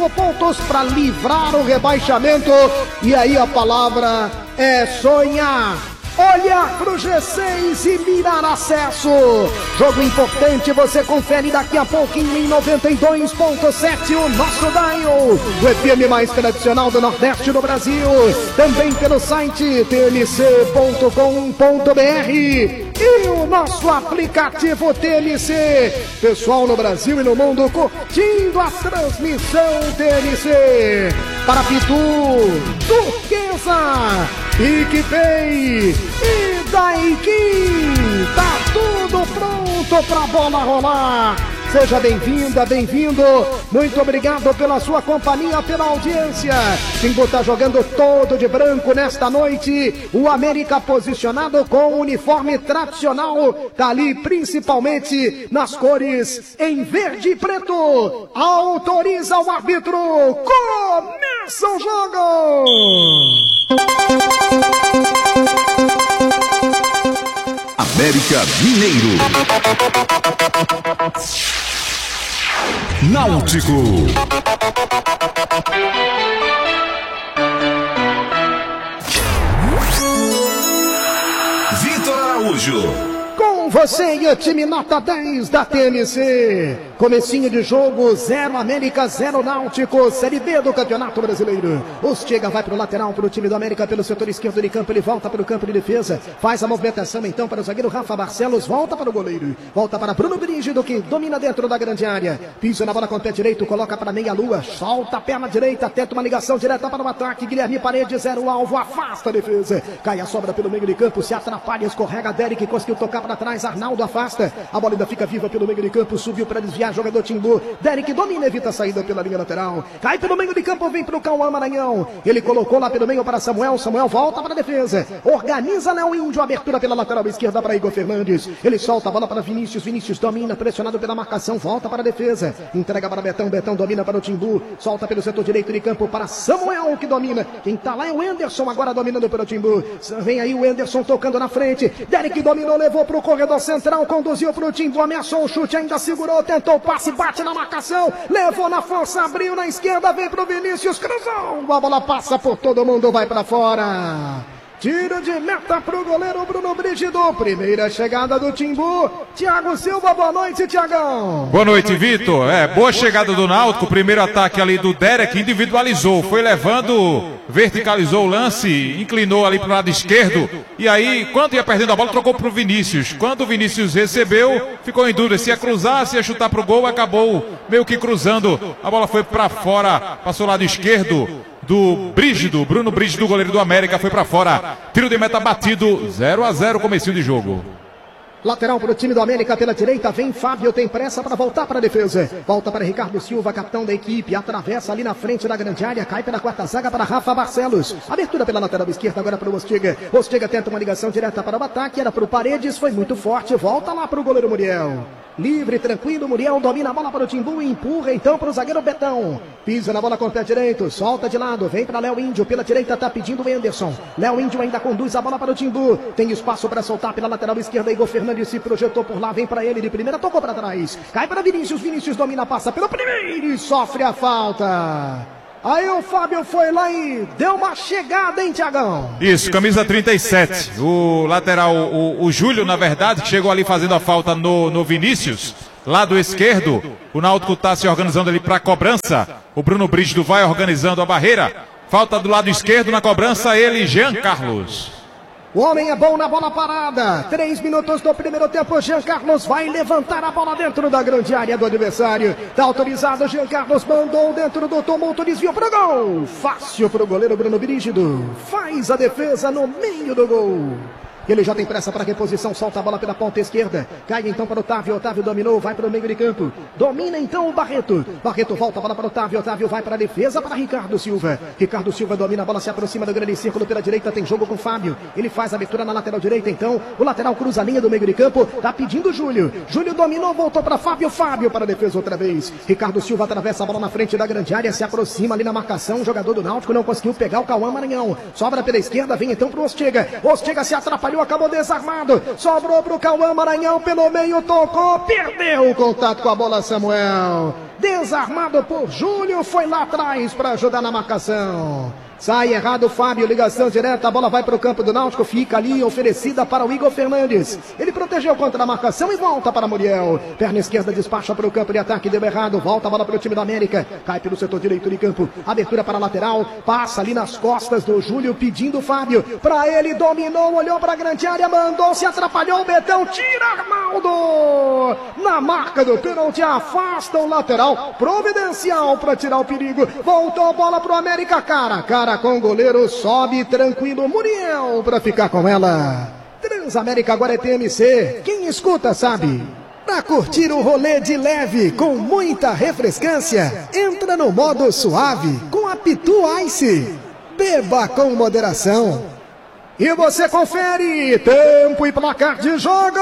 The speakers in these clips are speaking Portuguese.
pontos para livrar o rebaixamento. E aí a palavra é sonhar. Olhar pro G6 e mirar acesso. Jogo importante, você confere daqui a pouquinho em 92.7 o nosso dial. O FM mais tradicional do Nordeste do Brasil. Também pelo site tmc.com.br e o nosso aplicativo TMC. Pessoal no Brasil e no mundo curtindo a transmissão TMC. Para Pitu, Turquesa, PicPay e Daikin. Tá tudo pronto pra bola rolar. Seja bem-vinda, bem-vindo. Muito obrigado pela sua companhia, pela audiência. Timbu tá jogando todo de branco nesta noite. O América posicionado com o uniforme tradicional. Tá ali principalmente nas cores em verde e preto. Autoriza o árbitro. Começa o jogo. América Mineiro. Náutico. Vitor Araújo. Com você e o time nota 10 da TMC. Comecinho de jogo, 0 América, 0 Náutico. Série B do Campeonato Brasileiro. Ostega vai para o lateral para o time do América pelo setor esquerdo de campo. Ele volta para o campo de defesa. Faz a movimentação então para o zagueiro Rafa Barcelos. Volta para o goleiro. Volta para Bruno Brígido, que domina dentro da grande área. Pisa na bola com o pé direito, coloca para meia lua. Solta a perna direita, tenta uma ligação direta para o ataque. Guilherme Paredes, 0 alvo, afasta a defesa. Cai a sobra pelo meio de campo, se atrapalha, escorrega. Derek conseguiu tocar para trás. Arnaldo afasta. A bola ainda fica viva pelo meio de campo. Subiu para desviar. Jogador Timbu. Derek domina, evita a saída pela linha lateral. Cai pelo meio de campo, vem para o Cauã Maranhão. Ele colocou lá pelo meio para Samuel. Samuel volta para a defesa. Organiza Léo Índio. Abertura pela lateral esquerda para Igor Fernandes. Ele solta a bola para Vinícius. Vinícius domina, pressionado pela marcação. Volta para a defesa. Entrega para Betão. Betão domina para o Timbu. Solta pelo setor direito de campo para Samuel, que domina. Quem tá lá é o Enderson, agora dominando pelo Timbu. Vem aí o Enderson tocando na frente. Derek dominou, levou para o corredor central, conduziu para o Timbu, ameaçou o chute, ainda segurou, tentou o passe, bate na marcação, levou na força, abriu na esquerda, vem para o Vinícius, cruzou, a bola passa por todo mundo, vai para fora. Tiro de meta pro goleiro Bruno Brígido. Primeira chegada do Timbu. Thiago Silva, boa noite, Thiagão. Boa noite, Vitor. Boa chegada do Náutico. Primeiro ataque ali do Derek, individualizou. Foi levando, verticalizou o lance, inclinou ali pro lado esquerdo. E aí, quando ia perdendo a bola, trocou pro Vinícius. Quando o Vinícius recebeu, ficou em dúvida se ia cruzar, se ia chutar pro gol. Acabou meio que cruzando. A bola foi pra fora, passou o lado esquerdo do Brígido, Bruno Brígido, goleiro do América, foi pra fora. Tiro de meta batido, 0-0, comecinho de jogo. Lateral para o time do América pela direita, vem Fábio, tem pressa para voltar para a defesa. Volta para Ricardo Silva, capitão da equipe, atravessa ali na frente da grande área, cai pela quarta zaga para Rafa Barcelos. Abertura pela lateral esquerda agora para o Ostega. Ostega tenta uma ligação direta para o ataque, era para o Paredes, foi muito forte, volta lá para o goleiro Muriel. Livre, tranquilo, Muriel domina a bola para o Timbu e empurra então para o zagueiro Betão. Pisa na bola com o pé direito, solta de lado, vem para Léo Índio, pela direita tá pedindo o Enderson. Léo Índio ainda conduz a bola para o Timbu, tem espaço para soltar pela lateral esquerda, Igor Fernandes se projetou por lá, vem para ele de primeira, tocou para trás. Cai para Vinícius, Vinícius domina, passa pelo primeiro e sofre a falta. Aí o Fábio foi lá e deu uma chegada, hein, Thiagão? Isso, camisa 37. O lateral, o Júlio, na verdade, que chegou ali fazendo a falta no Vinícius, lado esquerdo. O Náutico está se organizando ali para a cobrança. O Bruno Brígido vai organizando a barreira. Falta do lado esquerdo na cobrança, ele, Jean Carlos. O homem é bom na bola parada. 3 minutos do primeiro tempo. Jean Carlos vai levantar a bola dentro da grande área do adversário. Tá autorizado. Jean Carlos mandou dentro do tumulto. Desvio pro gol. Fácil pro goleiro Bruno Brígido. Faz a defesa no meio do gol. Ele já tem pressa para reposição, solta a bola pela ponta esquerda, cai então para o Otávio, Otávio dominou, vai para o meio de campo, domina então o Barreto, Barreto volta a bola para o Otávio, Otávio vai para a defesa para Ricardo Silva, Ricardo Silva domina a bola, se aproxima do grande círculo pela direita, tem jogo com o Fábio, ele faz a abertura na lateral direita então, o lateral cruza a linha do meio de campo, tá pedindo o Júlio, Júlio dominou, voltou para Fábio, Fábio para a defesa outra vez, Ricardo Silva atravessa a bola na frente da grande área, se aproxima ali na marcação, o jogador do Náutico não conseguiu pegar o Cauã Maranhão, sobra pela esquerda, vem então para o Ostega, Ostega se atrapalhou, acabou desarmado, sobrou para o Cauã Maranhão pelo meio, tocou, perdeu o contato com a bola Samuel, Desarmado por Júlio, foi lá atrás para ajudar na marcação. Sai errado o Fábio, ligação direta, a bola vai para o campo do Náutico, fica ali oferecida para o Igor Fernandes. Ele protegeu contra a marcação e volta para Muriel. Perna esquerda despacha para o campo de ataque, deu errado, volta a bola para o time do América. Cai pelo setor direito de campo, abertura para a lateral, passa ali nas costas do Júlio, pedindo o Fábio. Para ele, dominou, olhou para a grande área, mandou, se atrapalhou o Betão, tira Arnaldo. Na marca do pênalti, afasta o lateral, providencial para tirar o perigo. Voltou a bola para o América, cara com o goleiro, sobe tranquilo, Muriel para ficar com ela. Transamérica agora é TMC, quem escuta sabe. Para curtir o rolê de leve, com muita refrescância, entra no modo suave, com a Pitu Ice. Beba com moderação. E você confere, tempo e placar de jogo.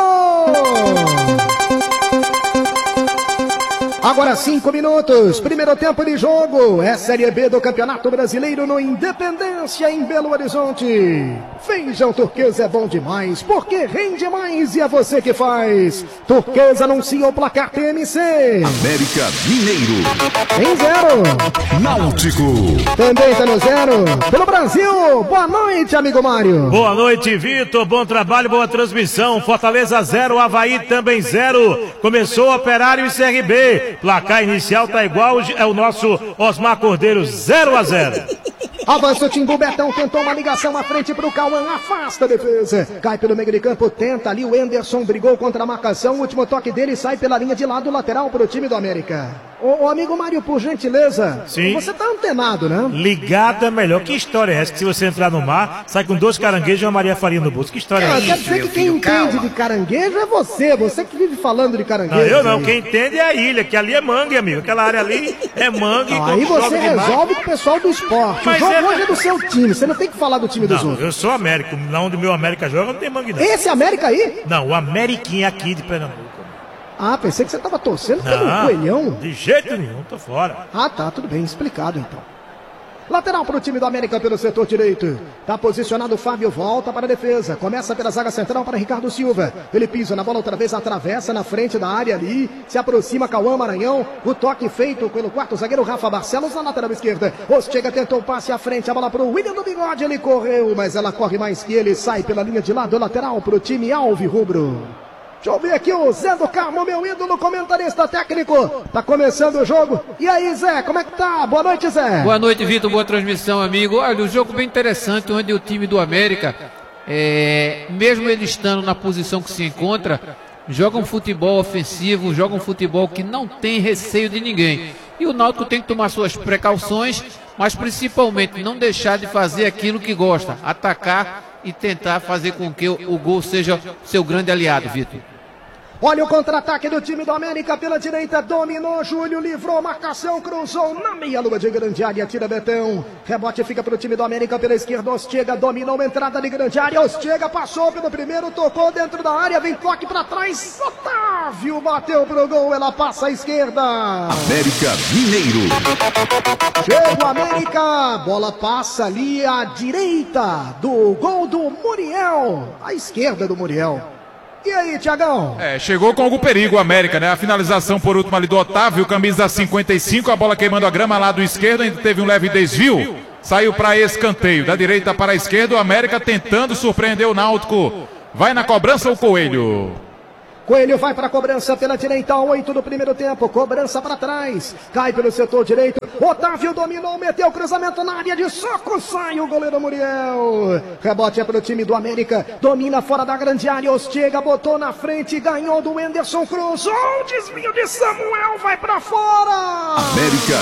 Agora 5 minutos, primeiro tempo de jogo, é Série B do Campeonato Brasileiro no Independência, em Belo Horizonte. Feijão Turquesa é bom demais, porque rende mais e é você que faz. Turquesa anuncia o placar TMC. América Mineiro. Em 0. Náutico. Também tá no 0. Pelo Brasil, boa noite, amigo Mário. Boa noite, Vitor, bom trabalho, boa transmissão. Fortaleza 0, Avaí também 0. Começou Operário e CRB. Placar inicial tá igual, é o nosso Osmar Cordeiro, 0-0. Avança o Timbu, Betão tentou uma ligação à frente para o Cauã, afasta a defesa. Cai pelo meio de campo, tenta ali o Enderson, brigou contra a marcação, o último toque dele sai pela linha de lado lateral para o time do América. Ô amigo Mário, por gentileza, sim, você tá antenado, né? Ligado é melhor. Que história é essa? Que se você entrar no mar, sai com 2 caranguejos e uma Maria Farinha no bolso. Que história é essa? Quer dizer que quem entende de caranguejo é você que vive falando de caranguejo. Não, eu não, quem entende é a ilha, que ali é mangue, amigo. Aquela área ali é mangue. Aí você resolve com o pessoal do esporte. Mas o jogo hoje é do seu time, você não tem que falar do time dos outros. Eu sou América, lá onde o meu América joga não tem mangue não. Esse América aí? Não, o Ameriquinha aqui de Pernambuco. Ah, pensei que você tava torcendo pelo Coelhão. De jeito nenhum, tô fora. Ah, tá, tudo bem, explicado então. Lateral para o time do América pelo setor direito. Tá posicionado o Fábio, volta para a defesa. Começa pela zaga central para Ricardo Silva. Ele pisa na bola outra vez, atravessa na frente da área ali. Se aproxima Cauã Maranhão. O toque feito pelo quarto zagueiro Rafa Barcelos na lateral esquerda. Chega, tentou o passe à frente, a bola para o William do Bigode. Ele correu, mas ela corre mais que ele. Sai pela linha de lado, lateral para o time Alvirrubro. Deixa eu ver aqui o Zé do Carmo, meu ídolo, comentarista técnico. Tá começando o jogo. E aí, Zé, como é que tá? Boa noite, Zé. Boa noite, Vitor. Boa transmissão, amigo. Olha, um jogo bem interessante, onde o time do América, mesmo ele estando na posição que se encontra, joga um futebol ofensivo, joga um futebol que não tem receio de ninguém. E o Náutico tem que tomar suas precauções, mas principalmente não deixar de fazer aquilo que gosta, atacar e tentar fazer com que o gol seja seu grande aliado, Vitor. Olha o contra-ataque do time do América pela direita, dominou, Júlio, livrou, marcação, cruzou na meia-lua de grande área, tira Betão. Rebote fica para o time do América pela esquerda, Ostega dominou, entrada de grande área, Ostega passou pelo primeiro, tocou dentro da área, vem toque para trás, Otávio bateu pro gol, ela passa à esquerda. América Mineiro. Chega o América, bola passa ali à direita do gol do Muriel, à esquerda do Muriel. E aí, Thiagão? Chegou com algum perigo o América, né? A finalização por último ali do Otávio, camisa 55, a bola queimando a grama lá do esquerdo, ainda teve um leve desvio, saiu para escanteio, da direita para a esquerda, o América tentando surpreender o Náutico. Vai na cobrança o Coelho. Coelho vai para a cobrança pela direita, 8 do primeiro tempo, cobrança para trás, cai pelo setor direito, Otávio dominou, meteu cruzamento na área de soco, sai o goleiro Muriel. Rebote é para o time do América, domina fora da grande área, Ostega botou na frente, ganhou do Enderson, cruzou, desvio de Samuel, vai para fora. América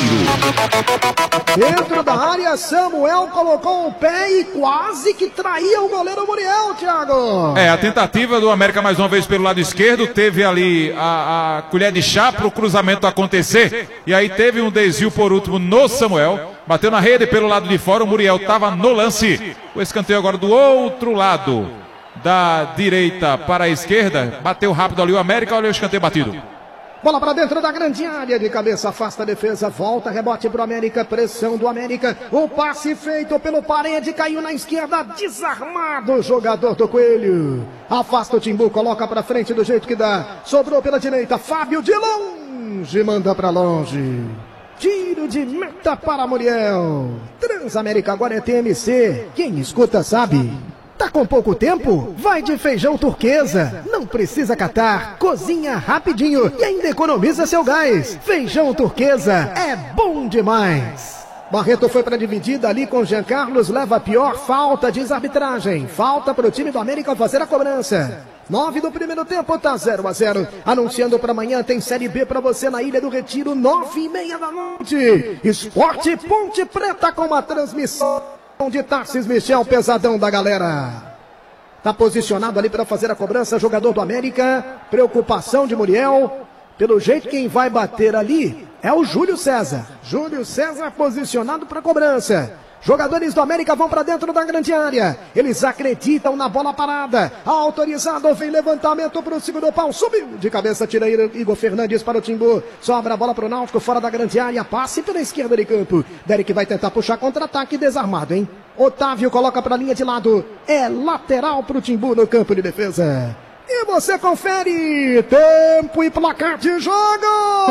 Mineiro. Dentro da área, Samuel colocou o pé e quase que traía o goleiro Muriel, Thiago. A tentativa do América mais uma vez pelo lado esquerdo, teve ali a colher de chá para o cruzamento acontecer, e aí teve um desvio por último no Samuel, bateu na rede pelo lado de fora, o Muriel estava no lance, o escanteio agora do outro lado, da direita para a esquerda, bateu rápido ali o América, olha o escanteio batido. Bola para dentro da grande área, de cabeça afasta a defesa, volta, rebote para o América, pressão do América, o passe feito pelo Parede, caiu na esquerda, desarmado o jogador do Coelho, afasta o Timbu, coloca para frente do jeito que dá, sobrou pela direita, Fábio Dilon, longe, manda pra longe. Tiro de meta para Muriel. Transamérica agora é TMC. Quem escuta sabe. Tá com pouco tempo? Vai de feijão turquesa. Não precisa catar. Cozinha rapidinho e ainda economiza seu gás. Feijão turquesa é bom demais. Barreto foi para a dividida ali com Jean Carlos, leva a pior falta, diz a arbitragem. Falta para o time do América fazer a cobrança. 9 do primeiro tempo, tá 0-0. Anunciando para amanhã, tem Série B para você na Ilha do Retiro, 9h30 da noite. Esporte Ponte Preta com uma transmissão de Tarcísio Michel, pesadão da galera. Tá posicionado ali para fazer a cobrança, jogador do América. Preocupação de Muriel. Pelo jeito, quem vai bater ali é o Júlio César. Júlio César posicionado para cobrança. Jogadores do América vão para dentro da grande área. Eles acreditam na bola parada. Autorizado, vem levantamento para o segundo pau. Subiu de cabeça, tira aí Igor Fernandes para o Timbu. Sobra a bola para o Náutico, fora da grande área. Passe pela esquerda de campo. Derek vai tentar puxar contra-ataque desarmado, hein? Otávio coloca para a linha de lado. É lateral para o Timbu no campo de defesa. E você confere tempo e placar de jogo.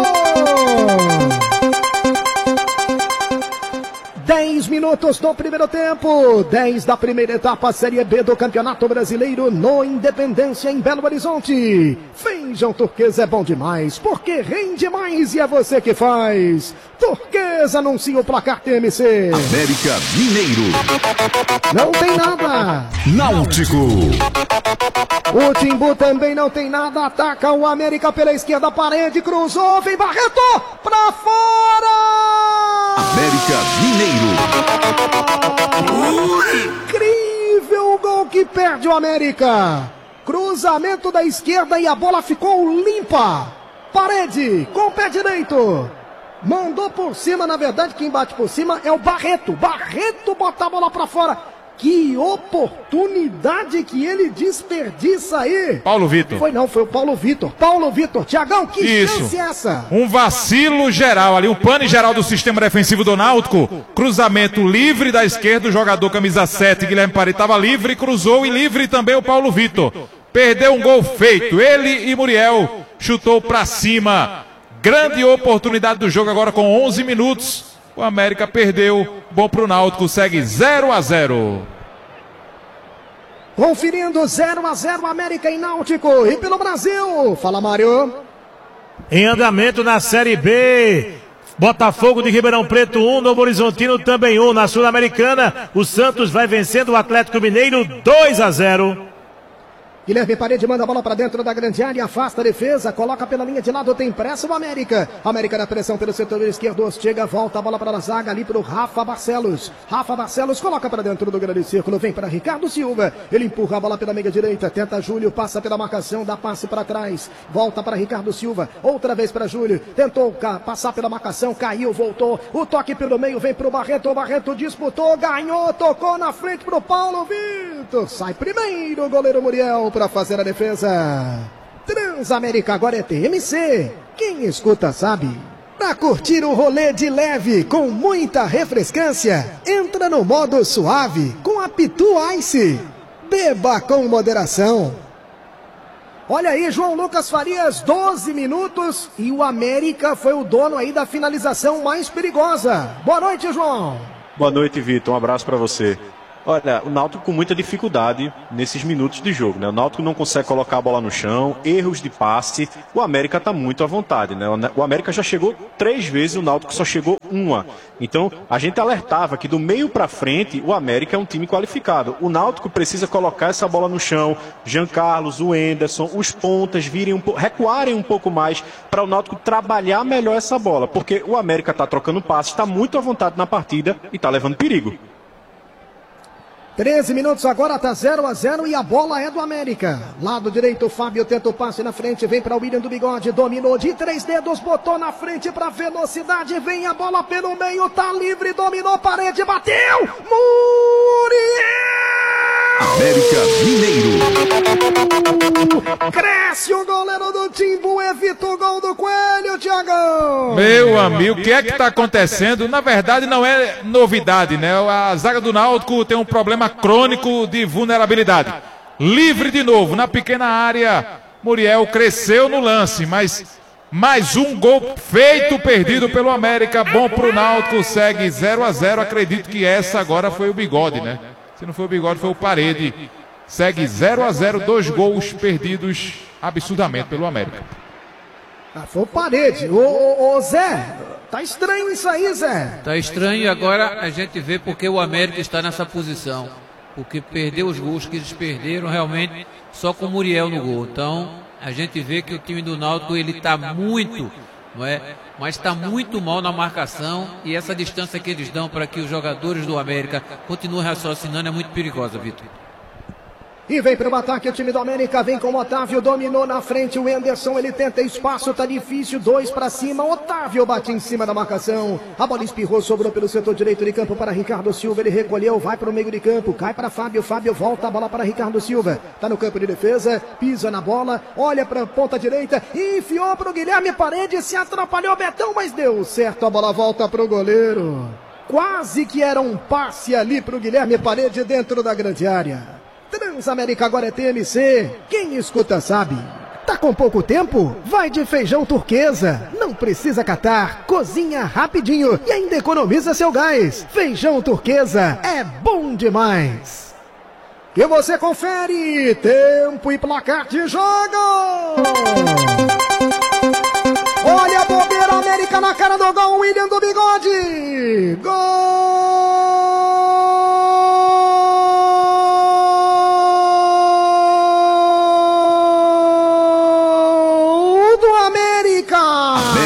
10 minutos do primeiro tempo, 10 da primeira etapa, Série B do Campeonato Brasileiro no Independência, em Belo Horizonte. Feijão turquesa é bom demais, porque rende mais e é você que faz. Turquesa anuncia o placar TMC. América Mineiro. Não tem nada. Náutico. O Timbu também não tem nada, ataca o América pela esquerda, parede, cruzou, vem Barreto, pra fora! América Mineiro. Incrível o gol que perde o América. Cruzamento da esquerda e a bola ficou limpa. Parede com o pé direito. Mandou por cima, na verdade quem bate por cima é o Barreto. Barreto bota a bola pra fora. Que oportunidade que ele desperdiça aí. Paulo Vitor. Foi o Paulo Vitor. Paulo Vitor, Tiagão, que chance é essa? Um vacilo geral ali, um pane geral do sistema defensivo do Náutico. Cruzamento livre da esquerda, o jogador camisa 7, Guilherme Paredes, estava livre, cruzou e livre também o Paulo Vitor. Perdeu um gol feito, ele e Muriel chutou pra cima. Grande oportunidade do jogo agora com 11 minutos. O América perdeu, bom pro Náutico, segue 0-0. Conferindo 0-0 América e Náutico e pelo Brasil. Fala, Mário. Em andamento na Série B. Botafogo de Ribeirão Preto 1, Novo Horizontino também 1. Na Sul-Americana, o Santos vai vencendo o Atlético Mineiro 2-0. Guilherme Paredes manda a bola para dentro da grande área, afasta a defesa, coloca pela linha de lado, tem pressa o América. América na pressão pelo setor esquerdo, chega, volta a bola para a zaga ali para o Rafa Barcelos. Rafa Barcelos coloca para dentro do grande círculo, vem para Ricardo Silva. Ele empurra a bola pela meia direita, tenta Júlio, passa pela marcação, dá passe para trás, volta para Ricardo Silva, outra vez para Júlio, tentou passar pela marcação, caiu, voltou, o toque pelo meio, vem para o Barreto disputou, ganhou, tocou na frente para o Paulo Vitor. Sai primeiro o goleiro Muriel para fazer a defesa. Transamérica agora é TMC. Quem escuta sabe. Para curtir o rolê de leve com muita refrescância, entra no modo suave com a Pitu Ice. Beba com moderação. Olha aí, João Lucas Farias, 12 minutos e o América foi o dono aí da finalização mais perigosa. Boa noite, João. Boa noite, Vitor. Um abraço para você. Olha, o Náutico com muita dificuldade nesses minutos de jogo, né? O Náutico não consegue colocar a bola no chão, erros de passe. O América está muito à vontade, né? O América já chegou 3 vezes, o Náutico só chegou 1. Então, a gente alertava que do meio para frente, o América é um time qualificado. O Náutico precisa colocar essa bola no chão. Jean Carlos, o Enderson, os pontas recuarem um pouco mais para o Náutico trabalhar melhor essa bola. Porque o América está trocando passes, está muito à vontade na partida e está levando perigo. 13 minutos agora, tá 0-0 e a bola é do América. Lado direito, o Fábio tenta o passe na frente, vem para o William do Bigode, dominou de 3 dedos, botou na frente para velocidade, vem a bola pelo meio, tá livre, dominou, parede, bateu, Muriel! América Mineiro. Cresce o goleiro do Timbu, evita o gol do Coelho, Tiagão. Meu amigo, o que é que está acontecendo? Na verdade não é novidade, né? A zaga do Náutico tem um problema crônico de vulnerabilidade. Livre de novo, na pequena área, Muriel cresceu no lance, mas Mais um gol feito, perdido pelo América. Bom pro Náutico, segue 0 a 0. Acredito que essa agora foi o Bigode, né? Se não foi o Bigode, foi o Parede. Segue 0 a 0, 2 gols perdidos absurdamente pelo América. Foi o Parede. Ô Zé, tá estranho isso aí, Zé. Tá estranho e agora a gente vê porque o América está nessa posição. Porque perdeu os gols que eles perderam realmente só com o Muriel no gol. Então a gente vê que o time do Náutico ele está muito, não é? Mas está muito mal na marcação e essa distância que eles dão para que os jogadores do América continuem raciocinando é muito perigosa, Vitor. E vem para o ataque o time do América, vem com o Otávio, dominou na frente, o Anderson, ele tenta espaço, tá difícil, 2 para cima, Otávio bate em cima da marcação, a bola espirrou, sobrou pelo setor direito de campo para Ricardo Silva, ele recolheu, vai para o meio de campo, cai para Fábio, Fábio volta a bola para Ricardo Silva, tá no campo de defesa, pisa na bola, olha para a ponta direita, enfiou para o Guilherme Paredes, se atrapalhou Betão, mas deu certo, a bola volta para o goleiro, quase que era um passe ali para o Guilherme Paredes dentro da grande área. Transamérica agora é TMC, quem escuta sabe. Tá com pouco tempo? Vai de feijão turquesa, não precisa catar, cozinha rapidinho e ainda economiza seu gás. Feijão turquesa é bom demais. E você confere tempo e placar de jogo. Olha a bobeira, América na cara do gol, William do Bigode. Gol!